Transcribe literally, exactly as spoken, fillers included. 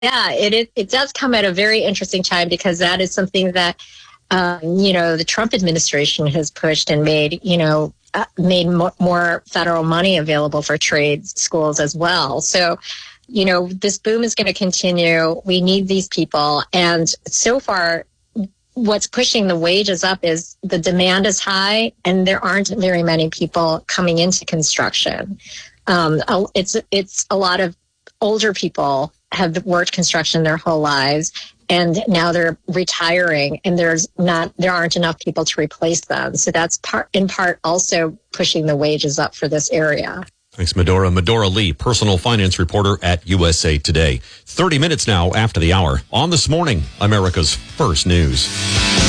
Yeah, it, it it does come at a very interesting time because that is something that um, you know the Trump administration has pushed and made you know uh, made mo- more federal money available for trade schools as well. So, you know, this boom is going to continue. We need these people, and so far, what's pushing the wages up is the demand is high, and there aren't very many people coming into construction. Um, it's it's a lot of older people have worked construction their whole lives, and now they're retiring, and there's not there aren't enough people to replace them. So that's part in part also pushing the wages up for this area. Thanks, Medora. Medora Lee, personal finance reporter at U S A Today. thirty minutes now after the hour. On This Morning, America's First News.